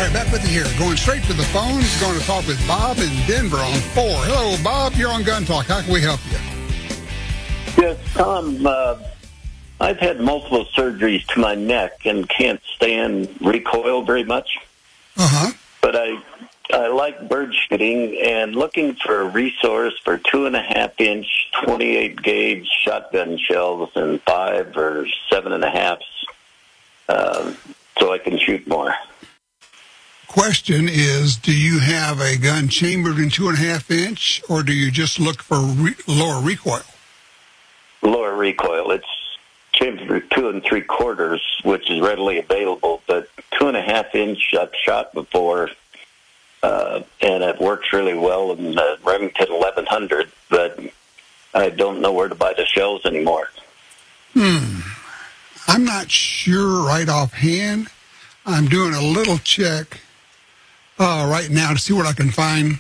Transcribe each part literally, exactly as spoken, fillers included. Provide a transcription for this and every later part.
right, back with you here. Going straight to the phones, going to talk with Bob in Denver on four. Hello, Bob. You're on Gun Talk. How can we help you? Yes, Tom. Uh, I've had multiple surgeries to my neck and can't stand recoil very much. Uh-huh. But I I like bird shooting and looking for a resource for two and a half inch, twenty-eight gauge shotgun shells and five or seven and a halfs, uh, so I can shoot more. Question is, do you have a gun chambered in two and a half inch, or do you just look for re- lower recoil? Lower recoil. It's chambered two and three quarters, which is readily available, but two and a half inch I've shot before. Uh, and it works really well in the Remington eleven hundred, but I don't know where to buy the shells anymore. Hmm. I'm not sure right offhand. I'm doing a little check uh, right now to see what I can find.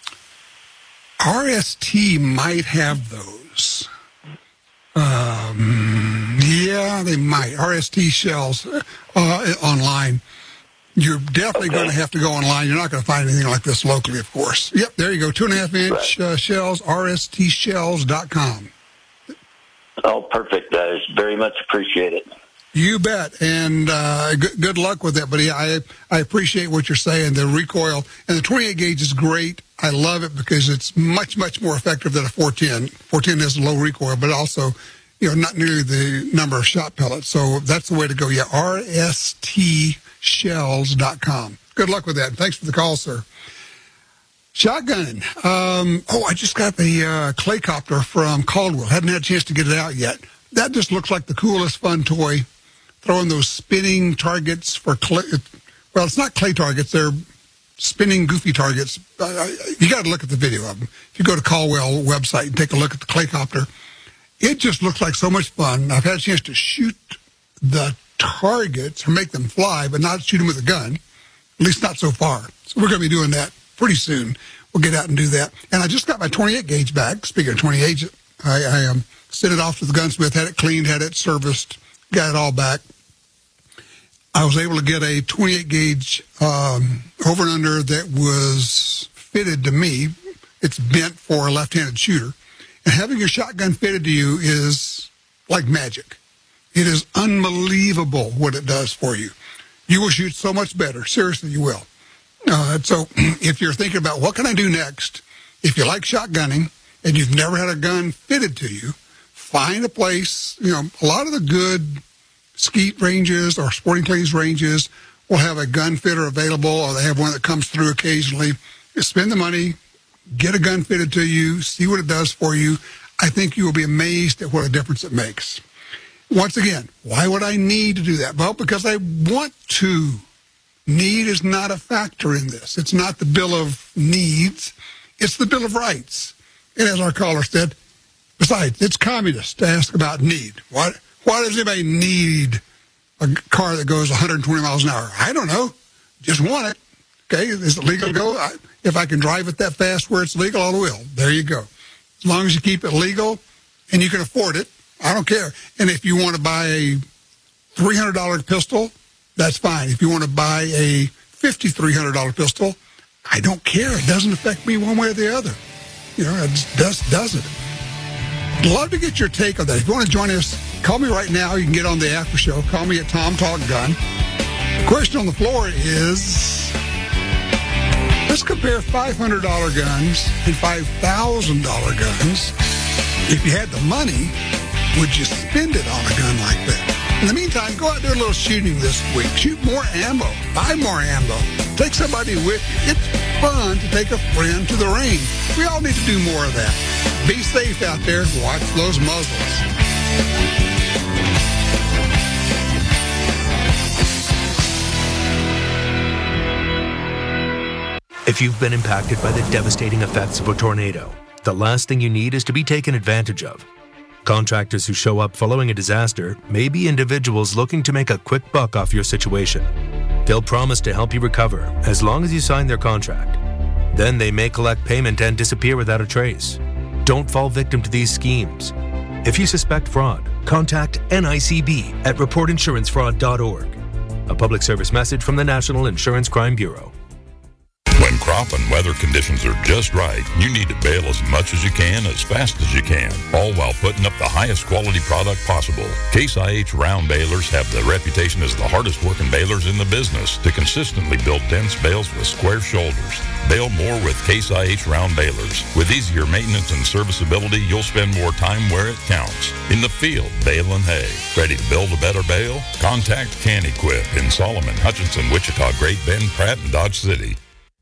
R S T might have those. Um, yeah, they might. R S T shells uh, online. You're definitely okay. going to have to go online. You're not going to find anything like this locally, of course. Yep, there you go. Two and a half inch uh, shells, R S T shells dot com. Oh, perfect. I very much appreciate it. You bet. And uh, g- good luck with that, buddy. I I appreciate what you're saying. The recoil and the twenty-eight gauge is great. I love it because it's much, much more effective than a four ten. four ten has low recoil, but also, you know, not nearly the number of shot pellets. So that's the way to go. Yeah, R S T shells dot com. Good luck with that. Thanks for the call, sir. Shotgunning. Um, oh, I just got the uh, Claycopter from Caldwell. Hadn't had a chance to get it out yet. That just looks like the coolest fun toy. Throwing those spinning targets for clay. Well, it's not clay targets. They're spinning goofy targets. Uh, you got to look at the video of them. If you go to Caldwell website and take a look at the Claycopter, it just looks like so much fun. I've had a chance to shoot the targets or make them fly, but not shoot them with a gun, at least not so far. So we're going to be doing that pretty soon. We'll get out and do that. And I just got my twenty-eight gauge back. Speaking of twenty-eight, I, I um, sent it off to the gunsmith, had it cleaned, had it serviced, got it all back. I was able to get a twenty-eight gauge um, over and under that was fitted to me. It's bent for a left-handed shooter. And having your shotgun fitted to you is like magic. It is unbelievable what it does for you. You will shoot so much better. Seriously, you will. Uh, so if you're thinking about what can I do next, if you like shotgunning and you've never had a gun fitted to you, find a place. You know, a lot of the good skeet ranges or sporting clays ranges will have a gun fitter available, or they have one that comes through occasionally. You spend the money, get a gun fitted to you, see what it does for you. I think you will be amazed at what a difference it makes. Once again, why would I need to do that? Well, because I want to. Need is not a factor in this. It's not the Bill of Needs. It's the Bill of Rights. And as our caller said, besides, it's communist to ask about need. Why, why does anybody need a car that goes one hundred twenty miles an hour? I don't know. Just want it. Okay, is it legal to go? I, if I can drive it that fast where it's legal, I will. There you go. As long as you keep it legal and you can afford it, I don't care. And if you want to buy a three hundred dollars pistol, that's fine. If you want to buy a fifty-three hundred dollars pistol, I don't care. It doesn't affect me one way or the other. You know, it just does, doesn't. I'd love to get your take on that. If you want to join us, call me right now. You can get on the after show. Call me at Tom Talk Gun. The question on the floor is, let's compare five hundred dollars guns and five thousand dollars guns. If you had the money, would you spend it on a gun like that? In the meantime, go out there a little shooting this week. Shoot more ammo. Buy more ammo. Take somebody with you. It's fun to take a friend to the range. We all need to do more of that. Be safe out there. Watch those muzzles. If you've been impacted by the devastating effects of a tornado, the last thing you need is to be taken advantage of. Contractors who show up following a disaster may be individuals looking to make a quick buck off your situation. They'll promise to help you recover as long as you sign their contract. Then they may collect payment and disappear without a trace. Don't fall victim to these schemes. If you suspect fraud, contact N I C B at report insurance fraud dot org. A public service message from the National Insurance Crime Bureau. When crop and weather conditions are just right, you need to bale as much as you can, as fast as you can, all while putting up the highest quality product possible. Case I H round balers have the reputation as the hardest working balers in the business to consistently build dense bales with square shoulders. Bale more with Case I H round balers. With easier maintenance and serviceability, you'll spend more time where it counts. In the field, baling hay. Ready to build a better bale? Contact Can-Equip in Solomon, Hutchinson, Wichita, Great Bend, Pratt, and Dodge City.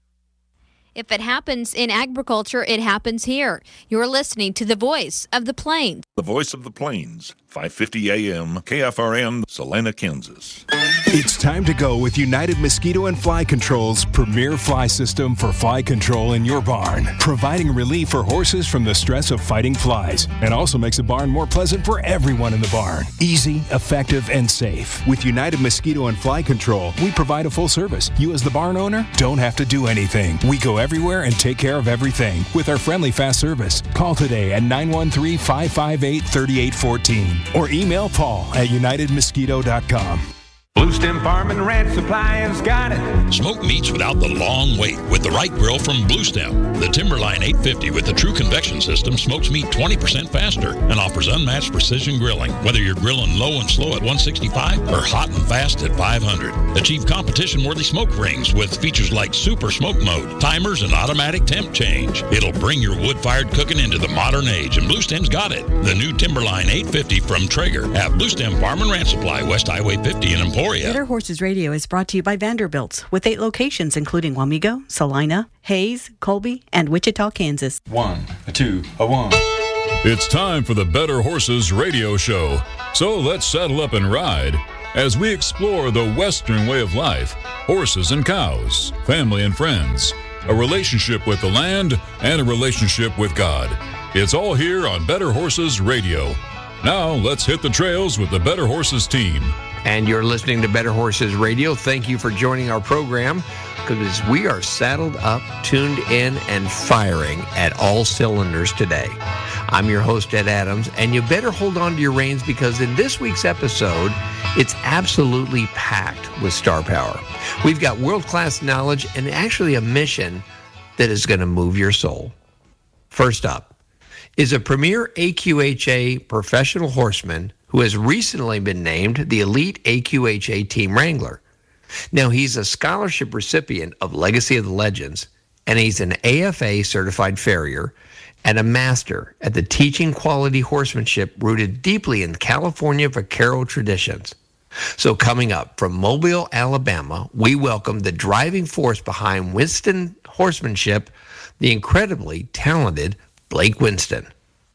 If it happens in agriculture, it happens here. You're listening to the Voice of the Plains. The Voice of the Plains, five fifty A M, K F R M, Salina, Kansas. It's time to go with United Mosquito and Fly Control's premier fly system for fly control in your barn, providing relief for horses from the stress of fighting flies, and also makes the barn more pleasant for everyone in the barn. Easy, effective, and safe. With United Mosquito and Fly Control, we provide a full service. You as the barn owner don't have to do anything. We go everywhere and take care of everything with our friendly fast service. Call today at nine one three, five five eight, three eight one four or email Paul at united mosquito dot com. Blue Stem Farm and Ranch Supply has got it. Smoke meats without the long wait with the right grill from Blue Stem. The Timberline eight fifty with the true convection system smokes meat twenty percent faster and offers unmatched precision grilling. Whether you're grilling low and slow at one sixty-five or hot and fast at five hundred. Achieve competition-worthy smoke rings with features like Super Smoke Mode, timers, and automatic temp change. It'll bring your wood-fired cooking into the modern age, and Blue Stem's got it. The new Timberline eight fifty from Traeger at Blue Stem Farm and Ranch Supply, West Highway fifty in Emporia. Better Horses Radio is brought to you by Vanderbilt, with eight locations including Wamego, Salina, Hayes, Colby, and Wichita, Kansas. One, a two, a one. It's time for the Better Horses Radio Show. So let's saddle up and ride as we explore the Western way of life, horses and cows, family and friends, a relationship with the land, and a relationship with God. It's all here on Better Horses Radio. Now let's hit the trails with the Better Horses team. And you're listening to Better Horses Radio. Thank you for joining our program, because we are saddled up, tuned in, and firing at all cylinders today. I'm your host, Ed Adams, and you better hold on to your reins, because in this week's episode, it's absolutely packed with star power. We've got world-class knowledge and actually a mission that is going to move your soul. First up is a premier A Q H A professional horseman who has recently been named the Elite A Q H A Team Wrangler. Now, he's a scholarship recipient of Legacy of the Legends, and he's an A F A certified farrier and a master at the teaching quality horsemanship rooted deeply in California vaquero traditions. So coming up from Mobile, Alabama, we welcome the driving force behind Winston horsemanship, the incredibly talented Blake Winston.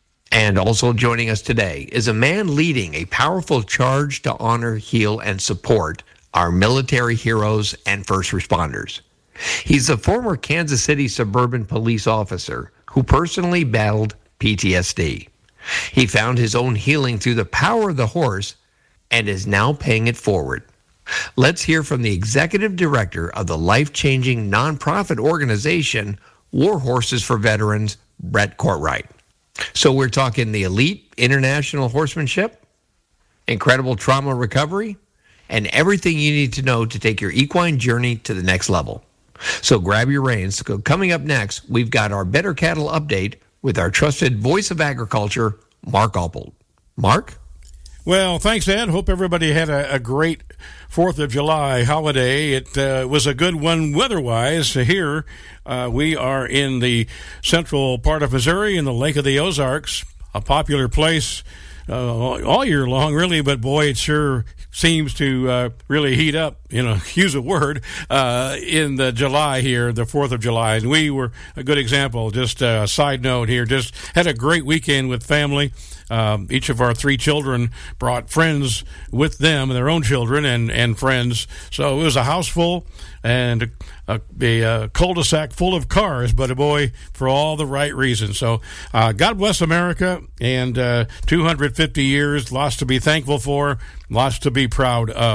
And also joining us today is a man leading a powerful charge to honor, heal, and support our military heroes and first responders. He's a former Kansas City suburban police officer who personally battled P T S D. He found his own healing through the power of the horse and is now paying it forward. Let's hear from the executive director of the life-changing nonprofit organization War Horses for Veterans, Brett Courtright. So we're talking the elite international horsemanship, incredible trauma recovery, and everything you need to know to take your equine journey to the next level. So grab your reins. Coming up next, we've got our Better Cattle Update with our trusted voice of agriculture, Mark Oppold. Mark? Well, thanks, Ed. Hope everybody had a, a great fourth of July holiday. It uh, was a good one weather-wise. Here, uh, we are in the central part of Missouri in the Lake of the Ozarks, a popular place uh, all year long, really, but boy, it sure seems to uh, really heat up, you know, use a word, uh, in the July here, the fourth of July. And we were a good example. Just a side note here, just had a great weekend with family. Um, each of our three children brought friends with them, their own children and, and friends. So it was a house full and a, a, a cul-de-sac full of cars, but a boy, for all the right reasons. So uh, God bless America, and uh, two hundred fifty years, lots to be thankful for, lots to be proud of.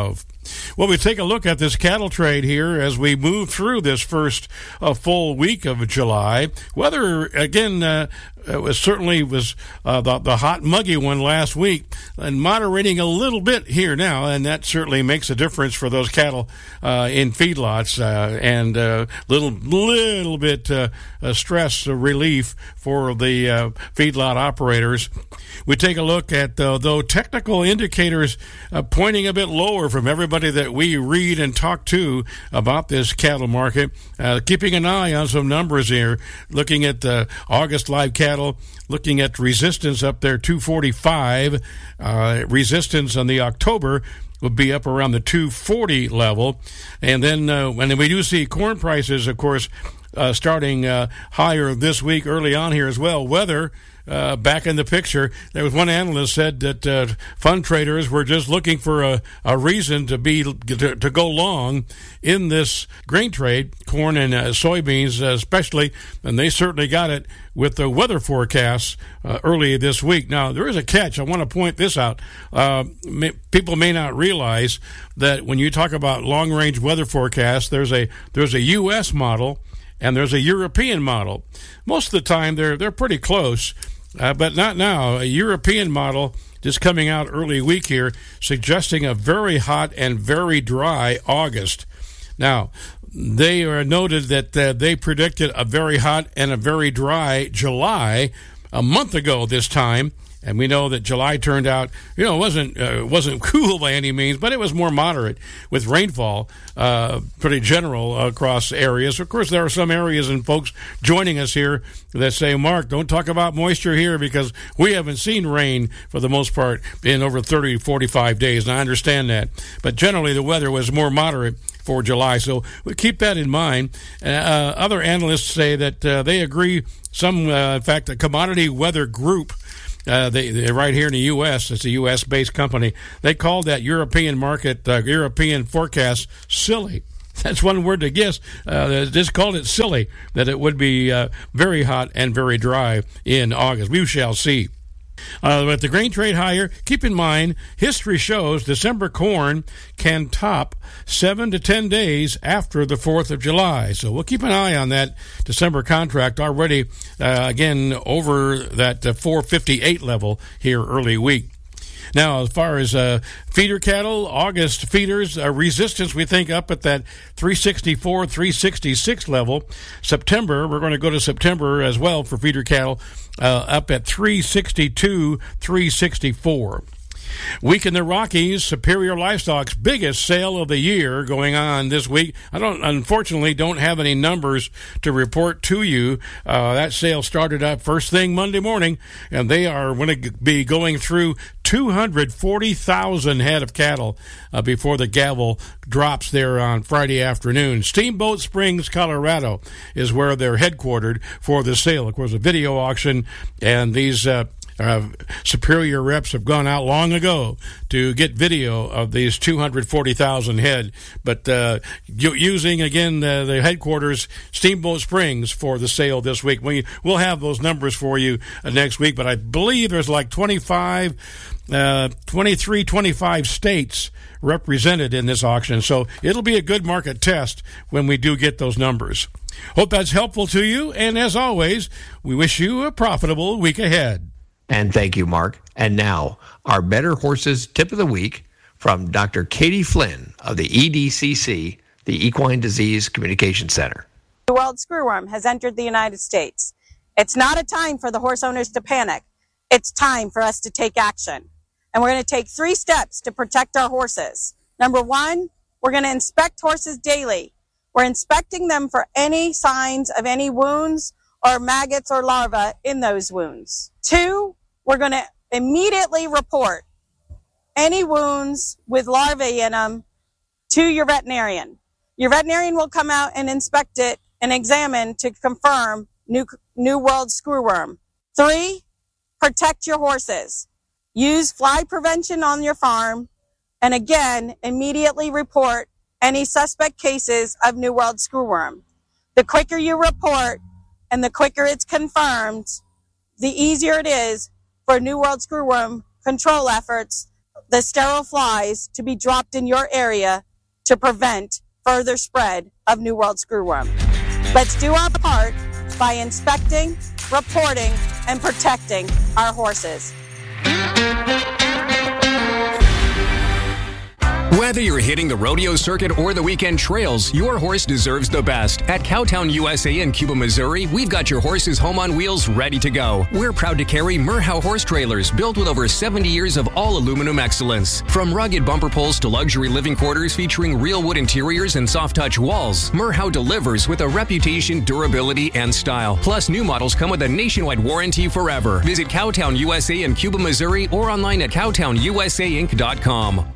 Well, we take a look at this cattle trade here as we move through this first uh, full week of July. Weather, again, uh, it was certainly was uh, the, the hot, muggy one last week, and moderating a little bit here now, and that certainly makes a difference for those cattle uh, in feedlots, uh, and a uh, little little bit uh, uh, stress relief for the uh, feedlot operators. We take a look at, uh, though, technical indicators uh, pointing a bit lower from everybody that we read and talk to about this cattle market. Uh, keeping an eye on some numbers here, looking at the August live cattle, looking at resistance up there, two forty-five. Uh, resistance on the October would be up around the two forty level. And then uh, when we do see corn prices, of course, uh, starting uh, higher this week, early on here as well. Weather Uh, back in the picture. There was one analyst said that uh, fund traders were just looking for a, a reason to be to, to go long in this grain trade, corn and uh, soybeans uh, especially, and they certainly got it with the weather forecasts uh, early this week. Now, there is a catch. I want to point this out. Uh, may, people may not realize that when you talk about long-range weather forecasts, there's a there's a U S model and there's a European model. Most of the time, they're they're pretty close. Uh, but not now. A European model just coming out early week here, suggesting a very hot and very dry August. Now, they are noted that uh, they predicted a very hot and a very dry July a month ago this time. And we know that July turned out, you know, it wasn't uh, wasn't cool by any means, but it was more moderate with rainfall, uh, pretty general across areas. Of course, there are some areas and folks joining us here that say, Mark, don't talk about moisture here because we haven't seen rain for the most part in over thirty, forty-five days. And I understand that. But generally, the weather was more moderate for July. So we keep that in mind. Uh, other analysts say that uh, they agree. Some, uh, in fact, a commodity weather group, Uh, they, they're right here in the U S. It's a U S-based company. They called that European market, uh, European forecast, silly. That's one word to guess. Uh, they just called it silly, that it would be uh, very hot and very dry in August. We shall see. Uh, with the grain trade higher, keep in mind, history shows December corn can top seven to ten days after the fourth of July. So we'll keep an eye on that December contract already, uh, again, over that uh, four fifty-eight level here early week. Now, as far as uh, feeder cattle, August feeders, uh, resistance, we think, up at that three sixty-four, three sixty-six level. September, we're going to go to September as well for feeder cattle, uh, up at three sixty-two, three sixty-four. Week in the Rockies, Superior Livestock's biggest sale of the year going on this week. I don't, unfortunately, don't have any numbers to report to you. Uh, that sale started up first thing Monday morning, and they are going to be going through two hundred forty thousand head of cattle uh, before the gavel drops there on Friday afternoon. Steamboat Springs, Colorado is where they're headquartered for the sale. Of course, a video auction, and these uh, Uh, Superior reps have gone out long ago to get video of these two hundred forty thousand head, but uh, using, again, uh, the headquarters, Steamboat Springs, for the sale this week. We, we'll have those numbers for you uh, next week, but I believe there's like twenty-five, uh, twenty-three, twenty-five states represented in this auction, so it'll be a good market test when we do get those numbers. Hope that's helpful to you, and as always, we wish you a profitable week ahead. And thank you, Mark. And now, our Better Horses Tip of the Week from Doctor Katie Flynn of the E D C C, the Equine Disease Communication Center. The World Screwworm has entered the United States. It's not a time for the horse owners to panic. It's time for us to take action. And we're going to take three steps to protect our horses. Number one, we're going to inspect horses daily. We're inspecting them for any signs of any wounds or maggots or larvae in those wounds. Two, we're going to immediately report any wounds with larvae in them to your veterinarian. Your veterinarian will come out and inspect it and examine to confirm new, new world screwworm. Three, protect your horses. Use fly prevention on your farm, and again, immediately report any suspect cases of new world screwworm. The quicker you report, and the quicker it's confirmed, the easier it is for New World Screwworm control efforts the sterile flies to be dropped in your area to prevent further spread of New World screwworm. Let's do our part by inspecting, reporting, and protecting our horses. Whether you're hitting the rodeo circuit or the weekend trails, your horse deserves the best. At Cowtown U S A in Cuba, Missouri, we've got your horse's home on wheels ready to go. We're proud to carry Merhow horse trailers built with over seventy years of all aluminum excellence. From rugged bumper poles to luxury living quarters featuring real wood interiors and soft touch walls, Merhow delivers with a reputation, durability, and style. Plus, new models come with a nationwide warranty forever. Visit Cowtown U S A in Cuba, Missouri or online at cowtown u s a inc dot com.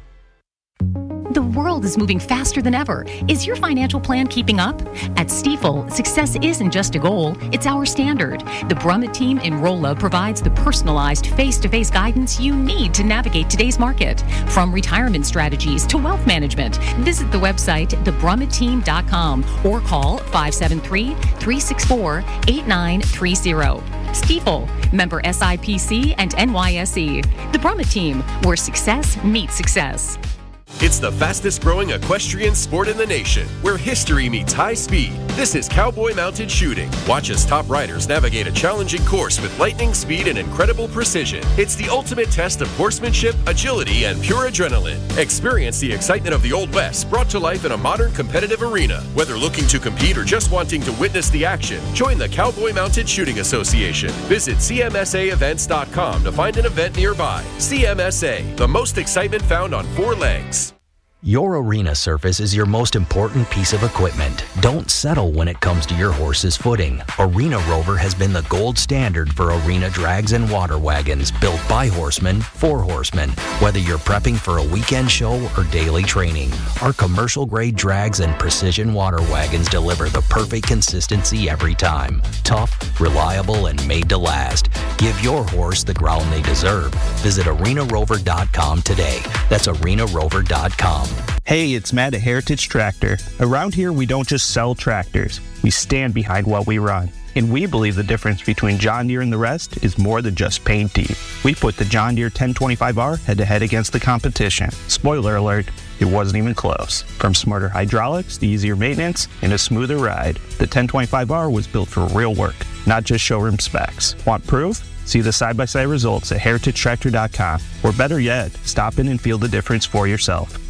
The world is moving faster than ever. Is your financial plan keeping up? At Stifel, success isn't just a goal, it's our standard. The Brummett team in Rolla provides the personalized face-to-face guidance you need to navigate today's market. From retirement strategies to wealth management, visit the website the brummett team dot com or call five seven three, three six four, eight nine three zero. Stifel, member S I P C and N Y S E. The Brummett team, where success meets success. It's the fastest growing equestrian sport in the nation, where history meets high speed. This is Cowboy Mounted Shooting. Watch as top riders navigate a challenging course with lightning speed and incredible precision. It's the ultimate test of horsemanship, agility, and pure adrenaline. Experience the excitement of the Old West brought to life in a modern competitive arena. Whether looking to compete or just wanting to witness the action, join the Cowboy Mounted Shooting Association. Visit c m s a events dot com to find an event nearby. C M S A, the most excitement found on four legs. Your arena surface is your most important piece of equipment. Don't settle when it comes to your horse's footing. Arena Rover has been the gold standard for arena drags and water wagons built by horsemen for horsemen. Whether you're prepping for a weekend show or daily training, our commercial-grade drags and precision water wagons deliver the perfect consistency every time. Tough, reliable, and made to last. Give your horse the ground they deserve. Visit arena rover dot com today. That's arena rover dot com. Hey, it's Matt at Heritage Tractor. Around here, we don't just sell tractors. We stand behind what we run. And we believe the difference between John Deere and the rest is more than just paint deep. We put the John Deere ten twenty-five R head-to-head against the competition. Spoiler alert, it wasn't even close. From smarter hydraulics to easier maintenance and a smoother ride, the ten twenty-five R was built for real work, not just showroom specs. Want proof? See the side-by-side results at heritage tractor dot com. Or better yet, stop in and feel the difference for yourself.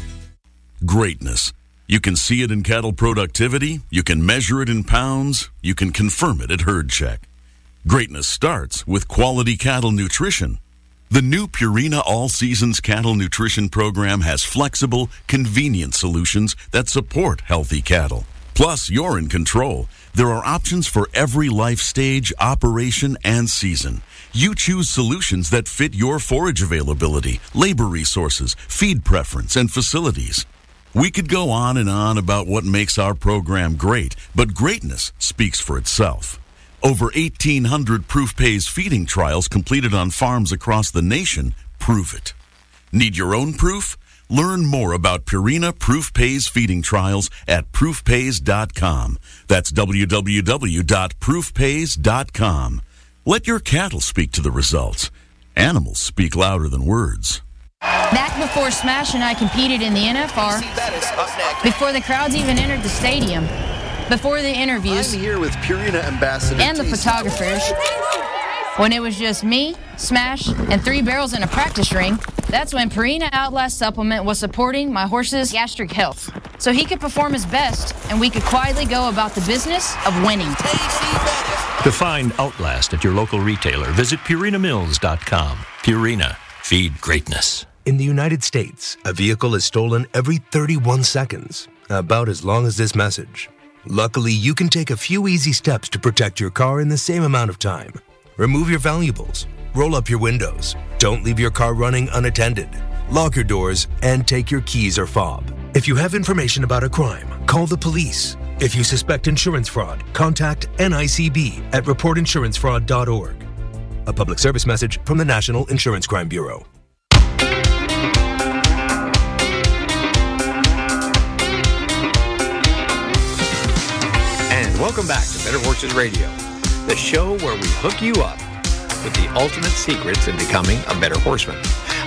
Greatness. You can see it in cattle productivity, you can measure it in pounds, you can confirm it at Herd Check. Greatness starts with quality cattle nutrition. The new Purina All Seasons Cattle Nutrition Program has flexible, convenient solutions that support healthy cattle. Plus, you're in control. There are options for every life stage, operation, and season. You choose solutions that fit your forage availability, labor resources, feed preference, and facilities. We could go on and on about what makes our program great, but greatness speaks for itself. Over eighteen hundred Proof Pays feeding trials completed on farms across the nation prove it. Need your own proof? Learn more about Purina Proof Pays feeding trials at proof pays dot com. That's w w w dot proof pays dot com. Let your cattle speak to the results. Animals speak louder than words. Back before Smash and I competed in the N F R, before the crowds even entered the stadium, before the interviews, I'm here with Purina Ambassador and the photographers, when it was just me, Smash, and three barrels in a practice ring, that's when Purina Outlast Supplement was supporting my horse's gastric health, so he could perform his best and we could quietly go about the business of winning. To find Outlast at your local retailer, visit purina mills dot com. Purina, feed greatness. In the United States, a vehicle is stolen every thirty-one seconds, about as long as this message. Luckily, you can take a few easy steps to protect your car in the same amount of time. Remove your valuables, roll up your windows, don't leave your car running unattended, lock your doors, and take your keys or fob. If you have information about a crime, call the police. If you suspect insurance fraud, contact N I C B at report insurance fraud dot org. A public service message from the National Insurance Crime Bureau. And welcome back to Better Horses Radio, the show where we hook you up with the ultimate secrets in becoming a better horseman.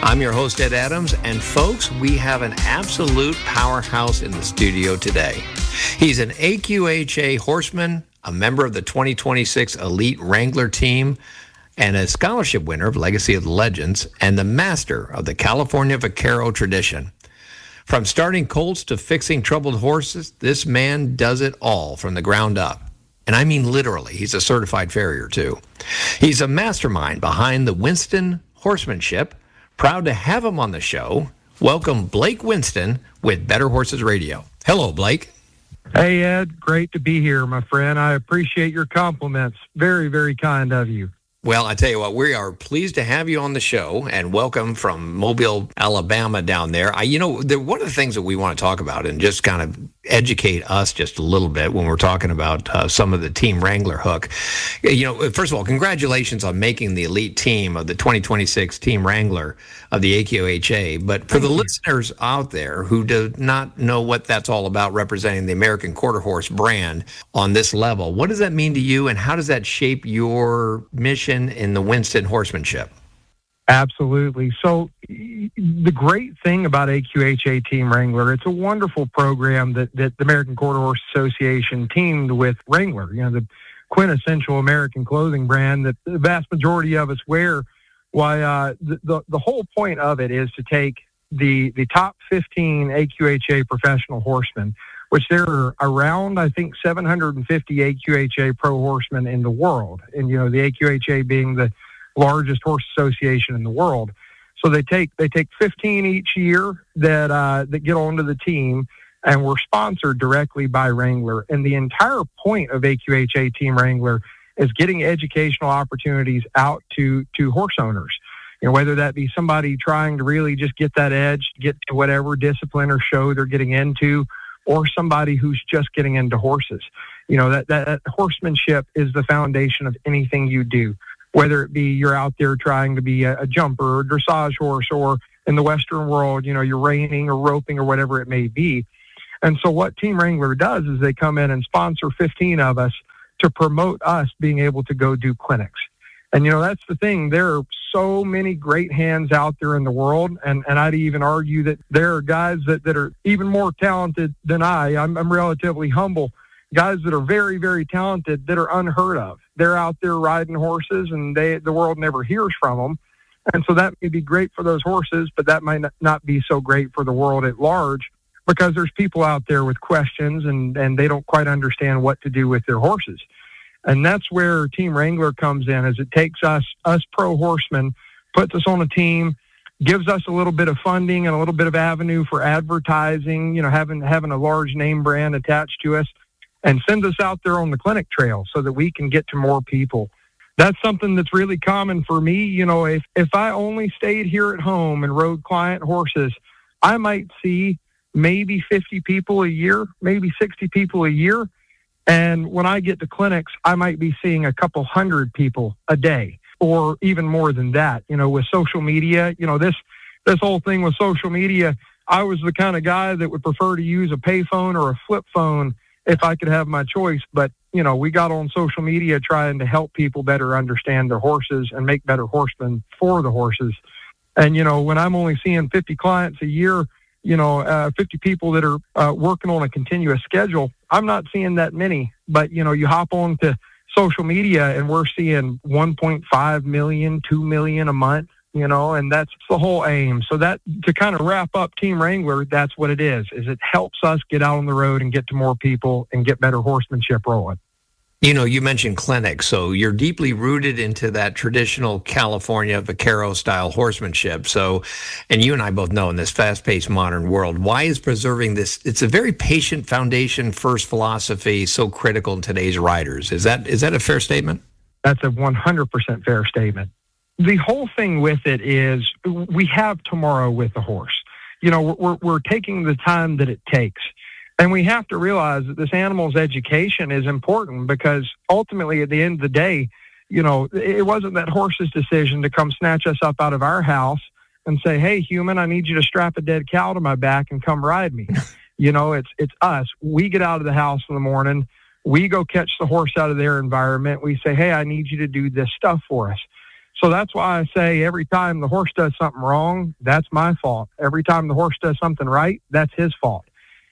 I'm your host, Ed Adams, and folks, we have an absolute powerhouse in the studio today. He's an A Q H A horseman, a member of the twenty twenty-six Elite Wrangler team, and a scholarship winner of Legacy of the Legends, and the master of the California Vaquero tradition. From starting colts to fixing troubled horses, this man does it all from the ground up. And I mean literally, he's a certified farrier too. He's a mastermind behind the Winston Horsemanship. Proud to have him on the show. Welcome Blake Winston with Better Horses Radio. Hello, Blake. Hey, Ed. Great to be here, my friend. I appreciate your compliments. Very, very kind of you. Well, I tell you what, we are pleased to have you on the show, and welcome from Mobile, Alabama down there. I, you know, the, one of the things that we want to talk about and just kind of educate us just a little bit when we're talking about uh, some of the Team Wrangler hook. You know, first of all, congratulations on making the elite team of the twenty twenty-six Team Wrangler of the A Q H A. But for the listeners out there who do not know what that's all about, representing the American Quarter Horse brand on this level, what does that mean to you, and how does that shape your mission in the Winston horsemanship? Absolutely. So the great thing about A Q H A Team Wrangler, it's a wonderful program that, that the American Quarter Horse Association teamed with Wrangler, you know, the quintessential American clothing brand that the vast majority of us wear. Why, uh, the, the, the whole point of it is to take the, the top fifteen A Q H A professional horsemen, which there are around, I think, seven hundred fifty A Q H A pro horsemen in the world. And, you know, the A Q H A being the largest horse association in the world. So they take they take fifteen each year that uh, that get onto the team, and we're sponsored directly by Wrangler. And the entire point of A Q H A Team Wrangler is getting educational opportunities out to to horse owners. You know, whether that be somebody trying to really just get that edge, get to whatever discipline or show they're getting into, or somebody who's just getting into horses. You know, that, that, that horsemanship is the foundation of anything you do. Whether it be you're out there trying to be a, a jumper or a dressage horse, or in the Western world, you know, you're reining or roping or whatever it may be. And so what Team Wrangler does is they come in and sponsor fifteen of us to promote us being able to go do clinics. And, you know, that's the thing. There are so many great hands out there in the world. And, and I'd even argue that there are guys that, that are even more talented than I. I'm, I'm relatively humble. Guys that are very, very talented that are unheard of. They're out there riding horses, and they the world never hears from them. And so that may be great for those horses, but that might not be so great for the world at large, because there's people out there with questions, and, and they don't quite understand what to do with their horses. And that's where Team Wrangler comes in, as it takes us, us pro horsemen, puts us on a team, gives us a little bit of funding and a little bit of avenue for advertising, you know, having having a large name brand attached to us, and send us out there on the clinic trail so that we can get to more people. That's something that's really common for me. You know, if, if I only stayed here at home and rode client horses, I might see maybe fifty people a year, maybe sixty people a year. And when I get to clinics, I might be seeing a couple hundred people a day, or even more than that. You know, with social media, you know, this, this whole thing with social media, I was the kind of guy that would prefer to use a payphone or a flip phone if I could have my choice. But, you know, we got on social media trying to help people better understand their horses and make better horsemen for the horses. And, you know, when I'm only seeing fifty clients a year, you know, uh, fifty people that are uh, working on a continuous schedule, I'm not seeing that many. But, you know, you hop on to social media and we're seeing one point five million, two million a month. You know, and that's the whole aim. So that, to kind of wrap up Team Wrangler, that's what it is, is it helps us get out on the road and get to more people and get better horsemanship rolling. You know, you mentioned clinics, so you're deeply rooted into that traditional California vaquero-style horsemanship. So, and you and I both know in this fast-paced modern world, why is preserving this, it's a very patient foundation-first philosophy so critical in today's riders? Is that is that a fair statement? That's a one hundred percent fair statement. The whole thing with it is we have tomorrow with the horse. You know, we're, we're taking the time that it takes. And we have to realize that this animal's education is important, because ultimately at the end of the day, you know, it wasn't that horse's decision to come snatch us up out of our house and say, hey, human, I need you to strap a dead cow to my back and come ride me. You know, it's it's us. We get out of the house in the morning. We go catch the horse out of their environment. We say, hey, I need you to do this stuff for us. So that's why I say every time the horse does something wrong, that's my fault. Every time the horse does something right, that's his fault.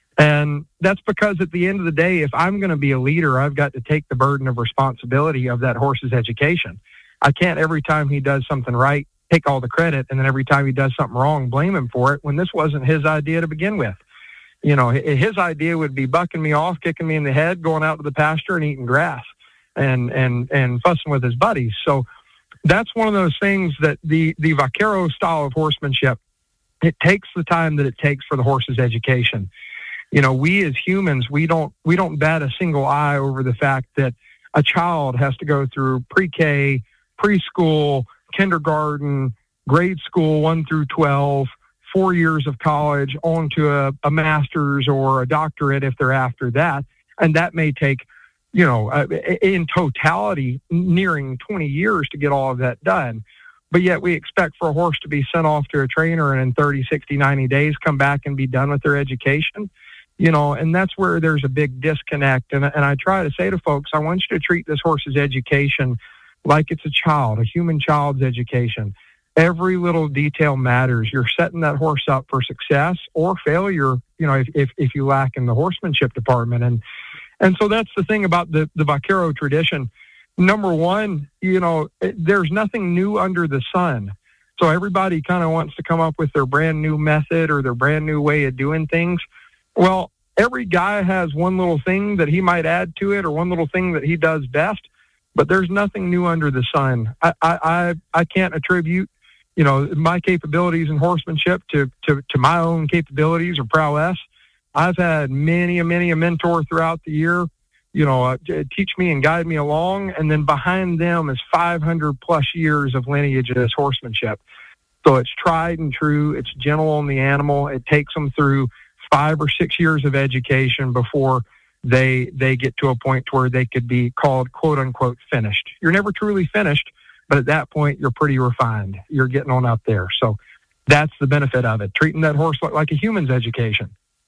And that's because at the end of the day, if I'm going to be a leader, I've got to take the burden of responsibility of that horse's education. I can't every time he does something right, take all the credit, and then every time he does something wrong, blame him for it when this wasn't his idea to begin with. You know, his idea would be bucking me off, kicking me in the head, going out to the pasture and eating grass and, and, and fussing with his buddies. So that's one of those things that the, the vaquero style of horsemanship, it takes the time that it takes for the horse's education. You know, we as humans, we don't we don't bat a single eye over the fact that a child has to go through pre-K, preschool, kindergarten, grade school one through twelve, four years of college, on to a, a master's or a doctorate if they're after that. And that may take, you know, uh, in totality, nearing twenty years to get all of that done. But yet we expect for a horse to be sent off to a trainer and in thirty, sixty, ninety days come back and be done with their education. You know, and that's where there's a big disconnect. And, and I try to say to folks, I want you to treat this horse's education like it's a child, a human child's education. Every little detail matters. You're setting that horse up for success or failure, you know, if, if, if you lack in the horsemanship department. And and so that's the thing about the, the vaquero tradition. Number one, you know, there's nothing new under the sun. So everybody kind of wants to come up with their brand new method or their brand new way of doing things. Well, every guy has one little thing that he might add to it or one little thing that he does best, but there's nothing new under the sun. I I, I can't attribute, you know, my capabilities in horsemanship to, to, to my own capabilities or prowess. I've had many, many a mentor throughout the year, you know, uh, teach me and guide me along. And then behind them is five hundred plus years of lineage of this horsemanship. So it's tried and true. It's gentle on the animal. It takes them through five or six years of education before they they get to a point where they could be called quote unquote finished. You're never truly finished, but at that point you're pretty refined. You're getting on up there. So that's the benefit of it, treating that horse like, like a human's education.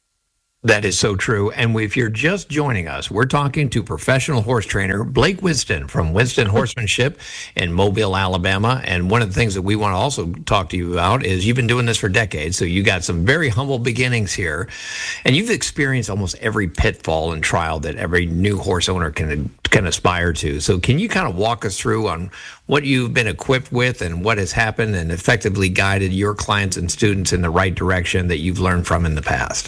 That is so true. And if you're just joining us, we're talking to professional horse trainer Blake Winston from Winston Horsemanship in Mobile, Alabama. And one of the things that we want to also talk to you about is you've been doing this for decades. So you got some very humble beginnings here. And you've experienced almost every pitfall and trial that every new horse owner can can aspire to. So can you kind of walk us through on what you've been equipped with and what has happened and effectively guided your clients and students in the right direction that you've learned from in the past?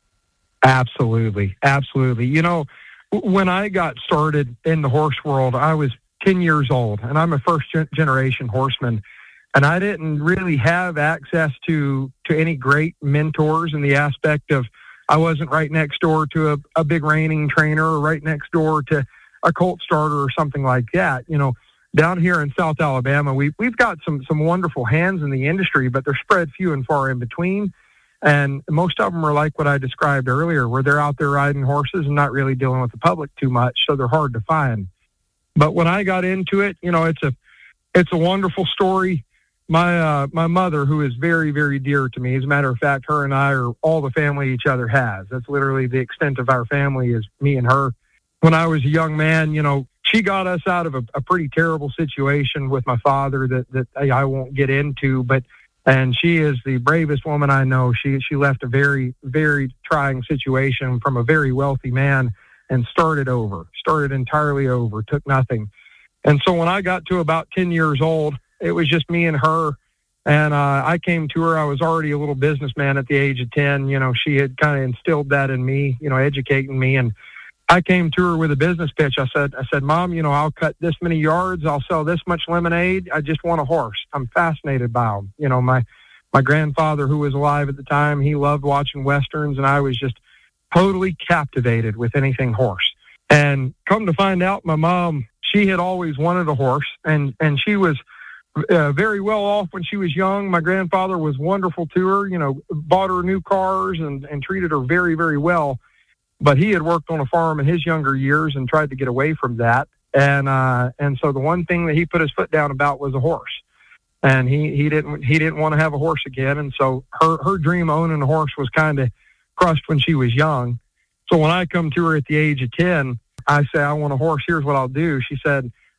Absolutely. Absolutely. You know, when I got started in the horse world, I was ten years old and I'm a first generation horseman, and I didn't really have access to, to any great mentors in the aspect of I wasn't right next door to a, a big reining trainer or right next door to a colt starter or something like that. You know, down here in South Alabama, we, we've got some, some wonderful hands in the industry, but they're spread few and far in between. And most of them are like what I described earlier, where they're out there riding horses and not really dealing with the public too much, so they're hard to find. But when I got into it, you know, it's a it's a wonderful story. My uh, my mother, who is very, very dear to me, as a matter of fact, her and I are all the family each other has. That's literally the extent of our family is me and her. When I was a young man, you know, she got us out of a, a pretty terrible situation with my father that, that I won't get into, but and she is the bravest woman I know. She she left a very, very trying situation from a very wealthy man and started over, started entirely over, took nothing. And so when I got to about ten years old, it was just me and her. And uh, I came to her. I was already a little businessman at the age of ten. You know, she had kind of instilled that in me, you know, educating me. And I came to her with a business pitch. I said, I said, Mom, you know, I'll cut this many yards. I'll sell this much lemonade. I just want a horse. I'm fascinated by them. You know, my, my grandfather, who was alive at the time, he loved watching Westerns, and I was just totally captivated with anything horse. And come to find out, my mom, she had always wanted a horse, and, and she was uh, very well off when she was young. My grandfather was wonderful to her, you know, bought her new cars and, and treated her very, very well. But he had worked on a farm in his younger years and tried to get away from that. And uh, and so the one thing that he put his foot down about was a horse. And he, he didn't he didn't want to have a horse again. And so her, her dream of owning a horse was kind of crushed when she was young. So when I come to her at the age of ten, I say, I want a horse. Here's what I'll do. She said,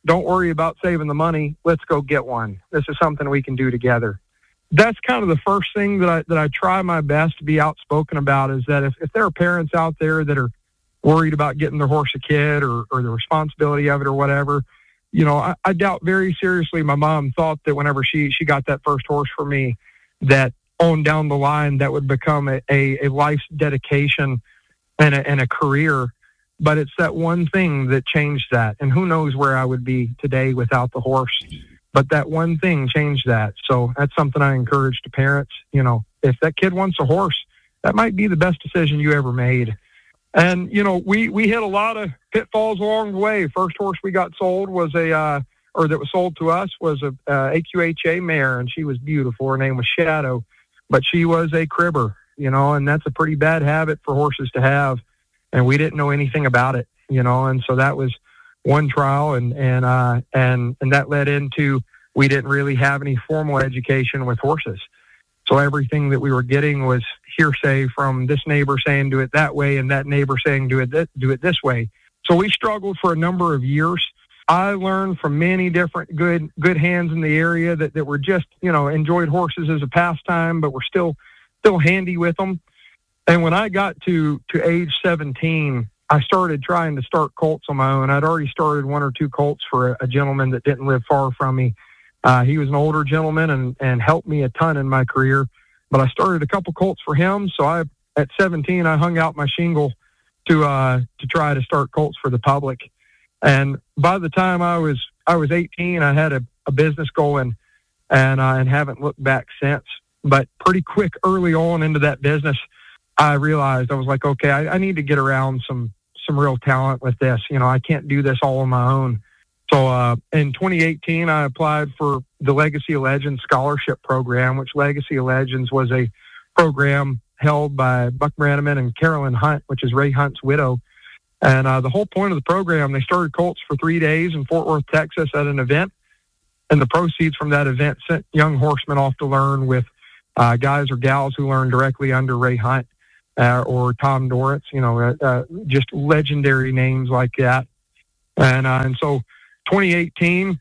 don't worry about saving the money. Let's go get one. This is something we can do together. That's kind of the first thing that I that I try my best to be outspoken about, is that if, if there are parents out there that are worried about getting their horse a kid or, or the responsibility of it or whatever, you know, I, I doubt very seriously my mom thought that whenever she, she got that first horse for me, that on down the line that would become a, a, a life's dedication and a, and a career. But it's that one thing that changed that. And who knows where I would be today without the horse. But that one thing changed that. So that's something I encourage to parents. You know, if that kid wants a horse, that might be the best decision you ever made. And, you know, we, we hit a lot of pitfalls along the way. First horse we got sold was a, uh, or that was sold to us was a uh, A Q H A mare, and she was beautiful. Her name was Shadow, but she was a cribber, you know, and that's a pretty bad habit for horses to have. And we didn't know anything about it, you know, and so that was one trial, and and uh, and and that led into we didn't really have any formal education with horses. So everything that we were getting was hearsay from this neighbor saying do it that way and that neighbor saying do it th- do it this way. So we struggled for a number of years. I learned from many different good good hands in the area that, that were just, you know, enjoyed horses as a pastime, but were still still handy with them. And when I got to, to age seventeen, I started trying to start colts on my own. I'd already started one or two colts for a, a gentleman that didn't live far from me. Uh, he was an older gentleman and, and helped me a ton in my career. But I started a couple colts for him. So I, at seventeen, I hung out my shingle to uh, to try to start colts for the public. And by the time I was I was eighteen, I had a, a business going, and uh, and haven't looked back since. But pretty quick, early on into that business, I realized I was like, okay, I, I need to get around some some real talent with this. You know, I can't do this all on my own. So uh, in twenty eighteen, I applied for the Legacy of Legends Scholarship Program, which Legacy of Legends was a program held by Buck Brannaman and Carolyn Hunt, which is Ray Hunt's widow. And uh, the whole point of the program, they started colts for three days in Fort Worth, Texas at an event. And the proceeds from that event sent young horsemen off to learn with uh, guys or gals who learned directly under Ray Hunt uh, or Tom Dorrance, you know, uh, uh, just legendary names like that. And, uh, and so twenty eighteen,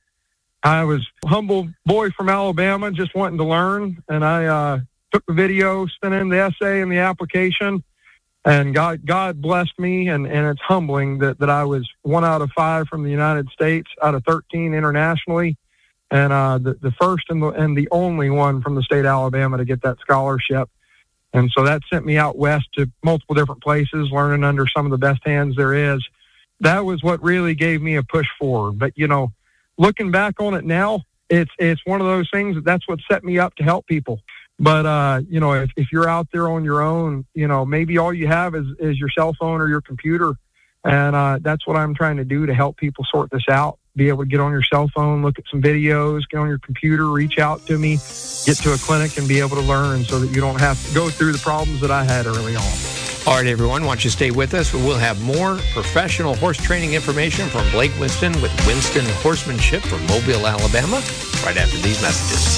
I was a humble boy from Alabama just wanting to learn. And I uh, took the video, sent in the essay and the application. And God, God blessed me, and, and it's humbling that, that I was one out of five from the United States out of thirteen internationally, and uh, the, the first and the, and the only one from the state of Alabama to get that scholarship. And so that sent me out west to multiple different places, learning under some of the best hands there is. That was what really gave me a push forward. But, you know, looking back on it now, it's it's one of those things that that's what set me up to help people. But, uh, you know, if, if you're out there on your own, you know, maybe all you have is, is your cell phone or your computer. And uh, that's what I'm trying to do to help people sort this out. Be able to get on your cell phone, look at some videos, get on your computer, reach out to me, get to a clinic and be able to learn so that you don't have to go through the problems that I had early on. All right, everyone, why don't you stay with us? We'll have more professional horse training information from Blake Winston with Winston Horsemanship from Mobile, Alabama, right after these messages.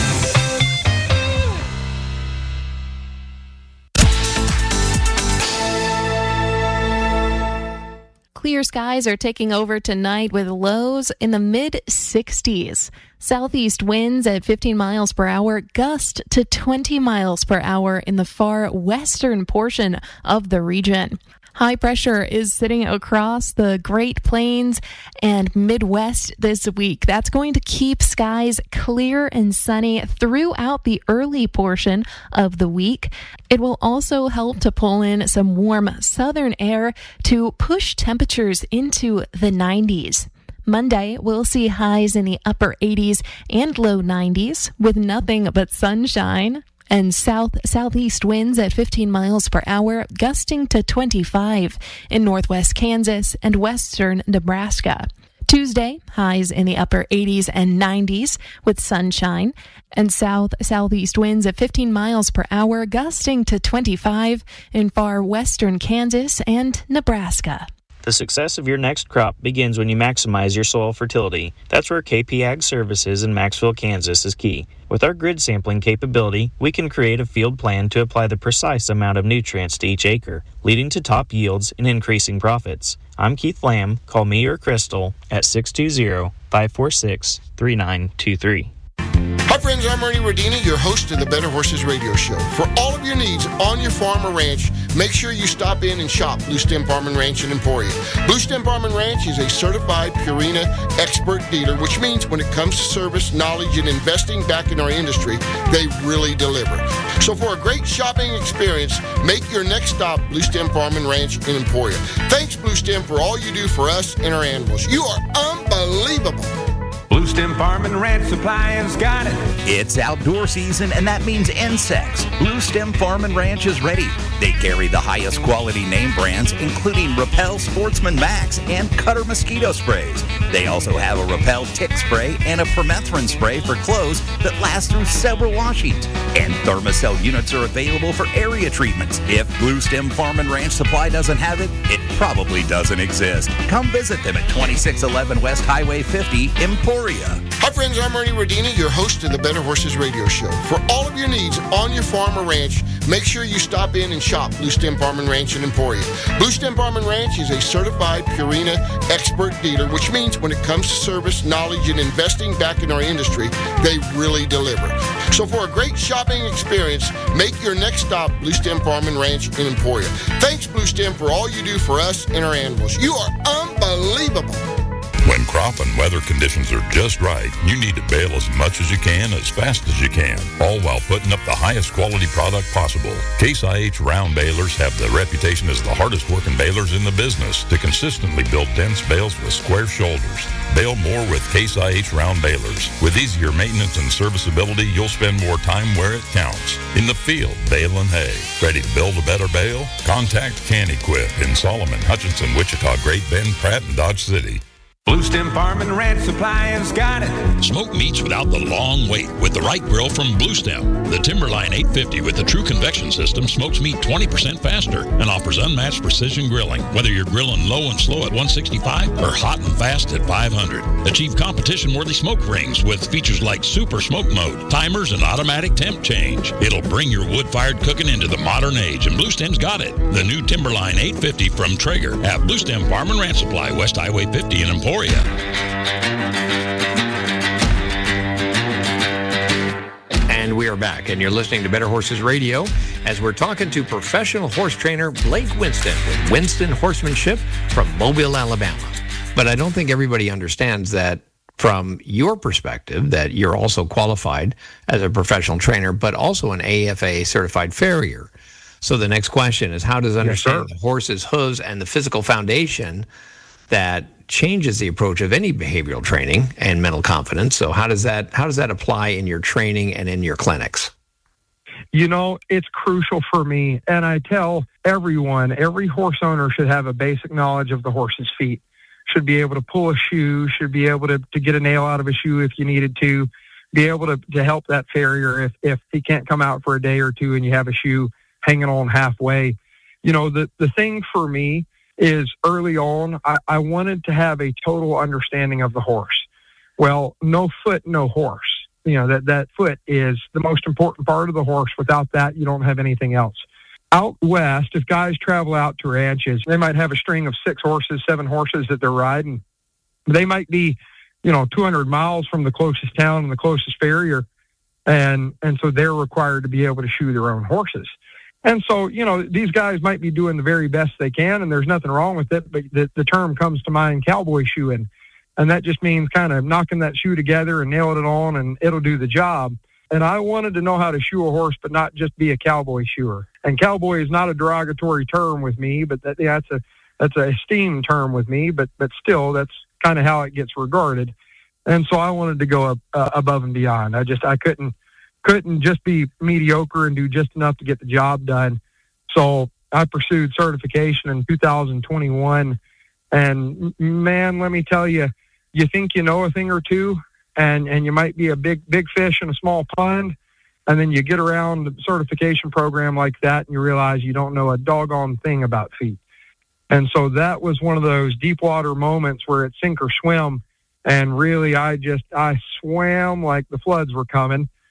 Clear skies are taking over tonight with lows in the mid sixties. Southeast winds at fifteen miles per hour, gust to twenty miles per hour in the far western portion of the region. High pressure is sitting across the Great Plains and Midwest this week. That's going to keep skies clear and sunny throughout the early portion of the week. It will also help to pull in some warm southern air to push temperatures into the nineties. Monday, we'll see highs in the upper eighties and low nineties with nothing but sunshine. And south-southeast winds at fifteen miles per hour, gusting to twenty-five in northwest Kansas and western Nebraska. Tuesday, highs in the upper eighties and nineties with sunshine, and south-southeast winds at fifteen miles per hour, gusting to twenty-five in far western Kansas and Nebraska. The success of your next crop begins when you maximize your soil fertility. That's where K P Ag Services in Maxville, Kansas is key. With our grid sampling capability, we can create a field plan to apply the precise amount of nutrients to each acre, leading to top yields and increasing profits. I'm Keith Lamb. Call me or Crystal at six two zero, five four six, three nine two three. Hi friends, I'm Ernie Rodini, your host of the Better Horses Radio Show. For all of your needs on your farm or ranch, make sure you stop in and shop Blue Stem Farm and Ranch in Emporia. Blue Stem Farm and Ranch is a certified Purina expert dealer, which means when it comes to service, knowledge, and investing back in our industry, they really deliver. So for a great shopping experience, make your next stop Blue Stem Farm and Ranch in Emporia. Thanks, Blue Stem, for all you do for us and our animals. You are unbelievable. Blue Stem Farm and Ranch Supply has got it. It's outdoor season, and that means insects. Blue Stem Farm and Ranch is ready. They carry the highest quality name brands, including Repel Sportsman Max and Cutter mosquito sprays. They also have a Repel tick spray and a permethrin spray for clothes that last through several washings. And Thermacell units are available for area treatments. If Blue Stem Farm and Ranch Supply doesn't have it, it probably doesn't exist. Come visit them at twenty-six eleven West Highway fifty, Emporia. Hi friends, I'm Ernie Rodini, your host of the Better Horses Radio Show. For all of your needs on your farm or ranch, make sure you stop in and shop Blue Stem Farm and Ranch in Emporia. Blue Stem Farm and Ranch is a certified Purina expert dealer, which means when it comes to service, knowledge, and investing back in our industry, they really deliver. So for a great shopping experience, make your next stop Blue Stem Farm and Ranch in Emporia. Thanks, Blue Stem, for all you do for us and our animals. You are unbelievable. When crop and weather conditions are just right, you need to bale as much as you can, as fast as you can, all while putting up the highest quality product possible. Case I H round balers have the reputation as the hardest working balers in the business to consistently build dense bales with square shoulders. Bale more with Case I H round balers. With easier maintenance and serviceability, you'll spend more time where it counts. In the field, baling hay. Ready to build a better bale? Contact Can-Equip in Solomon, Hutchinson, Wichita, Great Bend, Pratt, and Dodge City. Blue Stem Farm and Ranch Supply has got it. Smoke meats without the long wait with the right grill from Blue Stem. The Timberline eight fifty with the true convection system smokes meat twenty percent faster and offers unmatched precision grilling. Whether you're grilling low and slow at one sixty-five or hot and fast at five hundred. Achieve competition-worthy smoke rings with features like super smoke mode, timers, and automatic temp change. It'll bring your wood-fired cooking into the modern age, and Blue Stem's got it. The new Timberline eight fifty from Traeger at Blue Stem Farm and Ranch Supply, West Highway fifty in Emporia. And we are back, and you're listening to Better Horses Radio as we're talking to professional horse trainer Blake Winston with Winston Horsemanship from Mobile, Alabama. But I don't think everybody understands that from your perspective, that you're also qualified as a professional trainer, but also an A F A certified farrier. So the next question is, how does understanding yes, the horse's hooves and the physical foundation that changes the approach of any behavioral training and mental confidence? So how does that how does that apply in your training and in your clinics? You know, it's crucial for me, and I tell everyone, every horse owner should have a basic knowledge of the horse's feet, should be able to pull a shoe, should be able to, to get a nail out of a shoe if you needed to, be able to, to help that farrier if, if he can't come out for a day or two and you have a shoe hanging on halfway. You know, the, the thing for me is early on, I, I wanted to have a total understanding of the horse. Well, no foot, no horse. You know, that, that foot is the most important part of the horse. Without that, you don't have anything else. Out west, if guys travel out to ranches, they might have a string of six horses, seven horses that they're riding. They might be, you know, two hundred miles from the closest town and the closest farrier. And, and so they're required to be able to shoe their own horses. And so, you know, these guys might be doing the very best they can, and there's nothing wrong with it, but the, the term comes to mind, cowboy shoeing. And that just means kind of knocking that shoe together and nailing it on, and it'll do the job. And I wanted to know how to shoe a horse, but not just be a cowboy shoer. And cowboy is not a derogatory term with me, but that, yeah, that's a that's a esteemed term with me, but but still, that's kind of how it gets regarded. And so I wanted to go up, uh, above and beyond. I just, I couldn't, couldn't just be mediocre and do just enough to get the job done. So I pursued certification in two thousand twenty-one. And man, let me tell you, you think you know a thing or two, and, and you might be a big, big fish in a small pond. And then you get around the certification program like that and you realize you don't know a doggone thing about feet. And so that was one of those deep water moments where it's sink or swim. And really, I just, I swam like the floods were coming.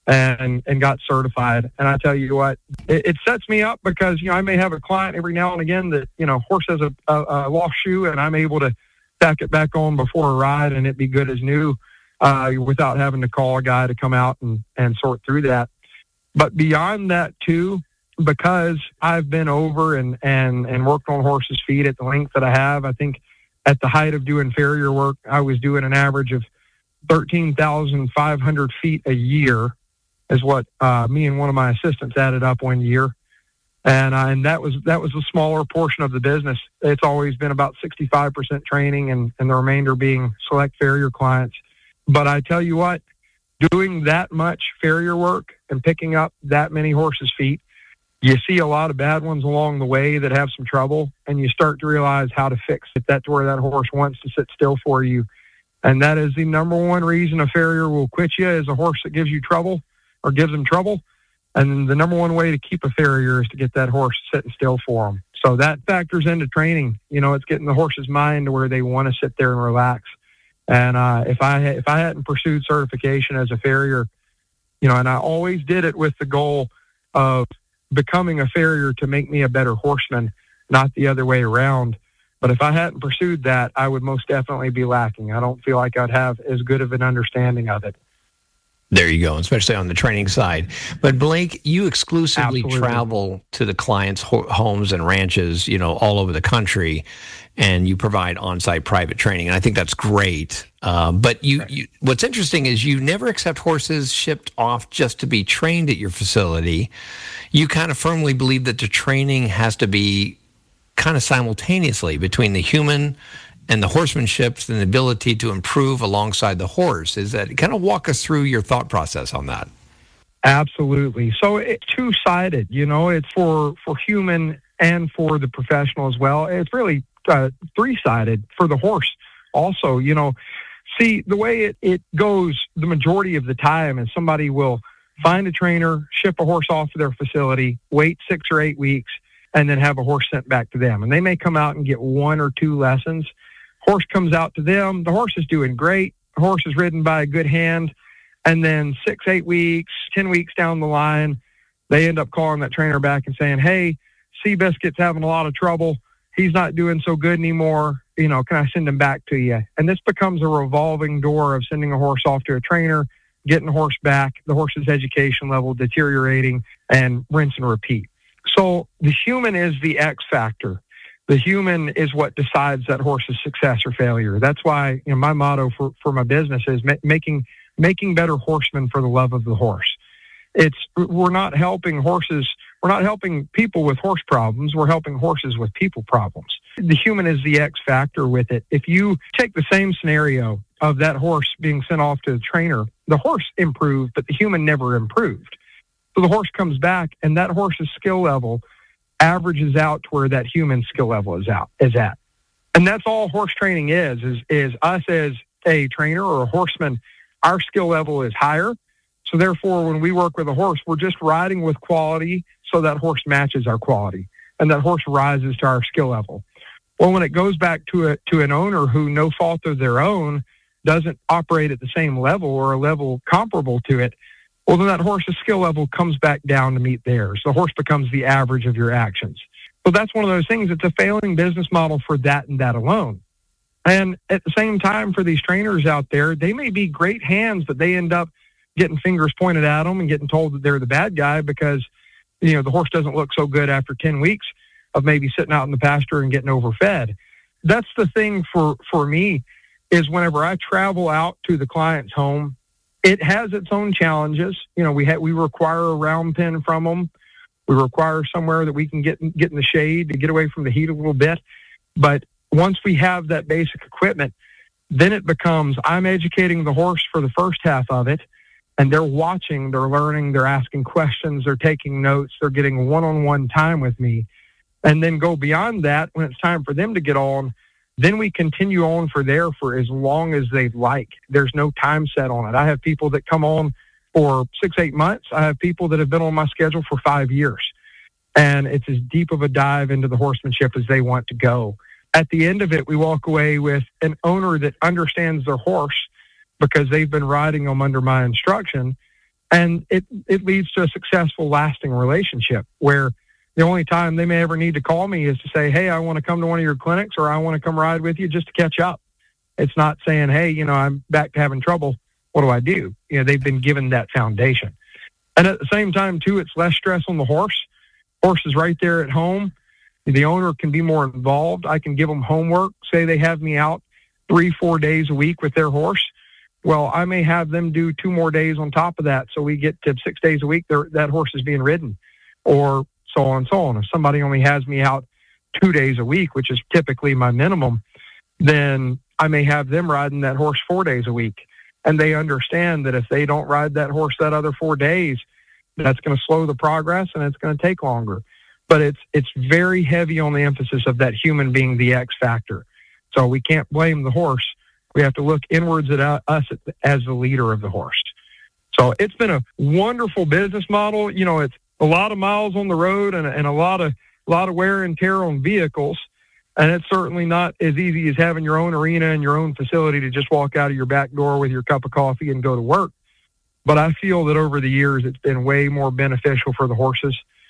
and and got certified. And I tell you what, it, it sets me up because, you know, I may have a client every now and again that, you know, horse has a, a, a lost shoe, and I'm able to tack it back on before a ride and it be good as new uh, without having to call a guy to come out and, and sort through that. But beyond that, too, because I've been over and, and, and worked on horses' feet at the length that I have, I think at the height of doing farrier work, I was doing an average of thirteen thousand five hundred feet a year is what uh, me and one of my assistants added up one year. And, uh, and that was that was a smaller portion of the business. It's always been about sixty-five percent training and, and the remainder being select farrier clients. But I tell you what, doing that much farrier work and picking up that many horses' feet, you see a lot of bad ones along the way that have some trouble, and you start to realize how to fix it. That's where that horse wants to sit still for you. And that is the number one reason a farrier will quit you, is a horse that gives you trouble or gives them trouble. And the number one way to keep a farrier is to get that horse sitting still for them. So that factors into training. You know, it's getting the horse's mind to where they want to sit there and relax. And uh, if I if I hadn't pursued certification as a farrier, you know, and I always did it with the goal of becoming a farrier to make me a better horseman, not the other way around. But if I hadn't pursued that, I would most definitely be lacking. I don't feel like I'd have as good of an understanding of it. There you go, especially on the training side. But Blake, you exclusively Absolutely. travel to the clients' ho- homes and ranches, you know, all over the country, and you provide on-site private training. And I think that's great. Uh, but you, you, what's interesting is you never accept horses shipped off just to be trained at your facility. You kind of firmly believe that the training has to be kind of simultaneously between the human and the horsemanship and the ability to improve alongside the horse. Is that kind of walk us through your thought process on that? Absolutely. So it's two-sided, you know, it's for, for human and for the professional as well. It's really uh, three-sided for the horse also. You know, see, the way it, it goes the majority of the time is somebody will find a trainer, ship a horse off to their facility, wait six or eight weeks, and then have a horse sent back to them. And they may come out and get one or two lessons. Horse comes out to them. The horse is doing great. The horse is ridden by a good hand. And then six, eight weeks, ten weeks down the line, they end up calling that trainer back and saying, hey, Seabiscuit's having a lot of trouble. He's not doing so good anymore. You know, can I send him back to you? And this becomes a revolving door of sending a horse off to a trainer, getting the horse back, the horse's education level deteriorating, and rinse and repeat. So the human is the X factor. The human is what decides that horse's success or failure. That's why, you know, my motto for, for my business is ma- making making better horsemen for the love of the horse. It's we're not helping horses. We're not helping people with horse problems. We're helping horses with people problems. The human is the X factor with it. If you take the same scenario of that horse being sent off to the trainer, the horse improved, but the human never improved. So the horse comes back, and that horse's skill level averages out to where that human skill level is out is at. And that's all horse training is, is, is us as a trainer or a horseman, our skill level is higher. So therefore, when we work with a horse, we're just riding with quality so that horse matches our quality and that horse rises to our skill level. Well, when it goes back to a, to an owner who, no fault of their own, doesn't operate at the same level or a level comparable to it, well, then that horse's skill level comes back down to meet theirs. The horse becomes the average of your actions. So that's one of those things. It's a failing business model for that and that alone. And at the same time, for these trainers out there, they may be great hands, but they end up getting fingers pointed at them and getting told that they're the bad guy because, you know, the horse doesn't look so good after ten weeks of maybe sitting out in the pasture and getting overfed. That's the thing for, for me is whenever I travel out to the client's home, it has its own challenges. You know, we ha- we require a round pen from them. We require somewhere that we can get in, get in the shade to get away from the heat a little bit. But once we have that basic equipment, then it becomes I'm educating the horse for the first half of it, and they're watching, they're learning, they're asking questions, they're taking notes, they're getting one-on-one time with me. And then go beyond that when it's time for them to get on. Then we continue on for there for as long as they'd like. There's no time set on it. I have people that come on for six, eight months. I have people that have been on my schedule for five years. And it's as deep of a dive into the horsemanship as they want to go. At the end of it, we walk away with an owner that understands their horse because they've been riding them under my instruction. And it, it leads to a successful, lasting relationship where the only time they may ever need to call me is to say, hey, I want to come to one of your clinics, or I want to come ride with you just to catch up. It's not saying, hey, you know, I'm back to having trouble. What do I do? You know, they've been given that foundation. And at the same time, too, it's less stress on the horse. Horse is right there at home. The owner can be more involved. I can give them homework. Say they have me out three, four days a week with their horse. Well, I may have them do two more days on top of that. So we get to six days a week, that horse is being ridden, or so on and so on. If somebody only has me out two days a week, which is typically my minimum, then I may have them riding that horse four days a week. And they understand that if they don't ride that horse that other four days, that's going to slow the progress and it's going to take longer. But it's it's very heavy on the emphasis of that human being the X factor. So we can't blame the horse. We have to look inwards at us as the leader of the horse. So it's been a wonderful business model. You know, it's a lot of miles on the road and, and a lot of a lot of wear and tear on vehicles. And it's certainly not as easy as having your own arena and your own facility to just walk out of your back door with your cup of coffee and go to work. But I feel that over the years, it's been way more beneficial for the horses,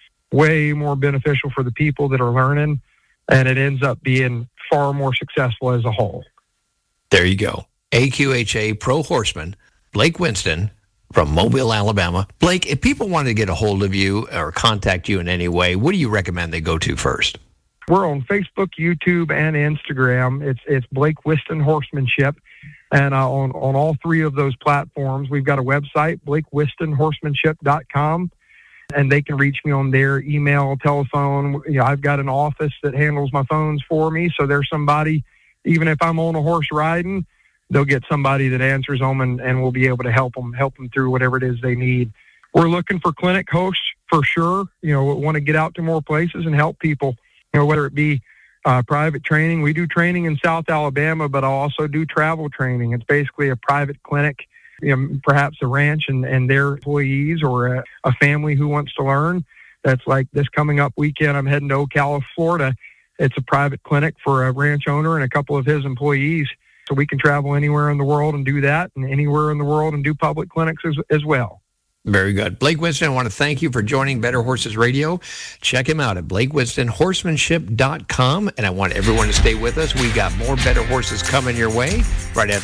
way more beneficial for the people that are learning, and it ends up being far more successful as a whole. There you go. A Q H A Pro Horseman, Blake Winston from Mobile, Alabama. Blake, if people wanted to get a hold of you or contact you in any way, what do you recommend they go to first? We're on Facebook, YouTube, and Instagram. It's it's Blake Whiston Horsemanship. And uh, on, on all three of those platforms, we've got a website, blake whiston horsemanship dot com. And they can reach me on their email, telephone. You know, I've got an office that handles my phones for me. So there's somebody, even if I'm on a horse riding, they'll get somebody that answers them, and, and we'll be able to help them, help them through whatever it is they need. We're looking for clinic hosts for sure. You know, we want to get out to more places and help people. You know, whether it be uh, private training. We do training in South Alabama, but I also do travel training. It's basically a private clinic, you know, perhaps a ranch and, and their employees, or a, a family who wants to learn. That's like this coming up weekend. I'm heading to Ocala, Florida. It's a private clinic for a ranch owner and a couple of his employees. So we can travel anywhere in the world and do that, and anywhere in the world and do public clinics as, as well. Very good. Blake Winston, I want to thank you for joining Better Horses Radio. Check him out at blake whiston horsemanship dot com. And I want everyone to stay with us. We got more Better Horses coming your way right after